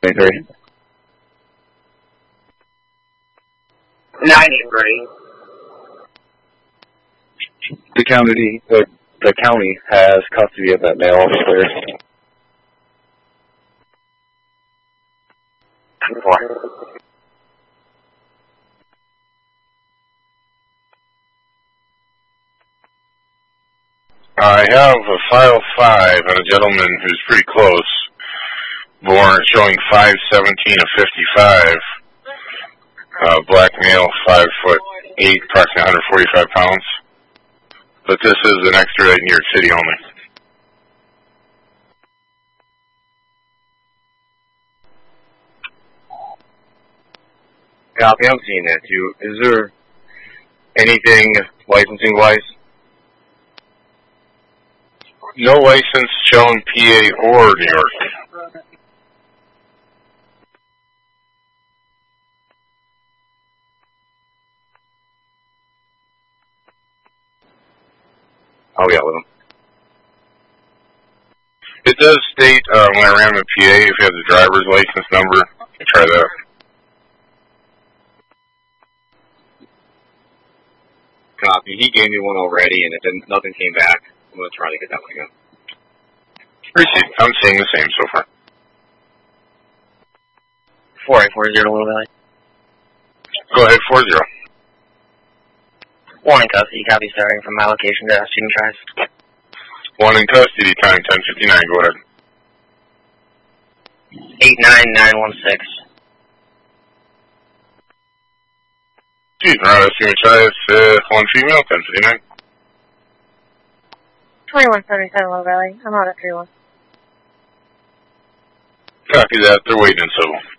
23. 93. The county has custody of that male officer. 4. I have a file 5 on a gentleman who's pretty close, born showing 5'17" of 55, black male, 5'8", approximately 145 pounds. But this is an extra in New York City only. Copy, I'm seeing that too. Is there anything licensing-wise? No license shown PA or New York. I'll be out with him. It does state when I ran the PA, if you have the driver's license number, try that. Copy. He gave me one already, and nothing came back. I'm going to try to get that one again. Appreciate it. I'm seeing the same so far. 4840 Little Valley. Go ahead, 40. 1 in custody, copy starting from my location to shooting tries. 1 in custody, time 10:59. Go ahead. 89916. Geez, around shooting tries, 1 female, 10:59. 2177 Little Valley. I'm out at 3-1. Copy that. They're waiting in civil.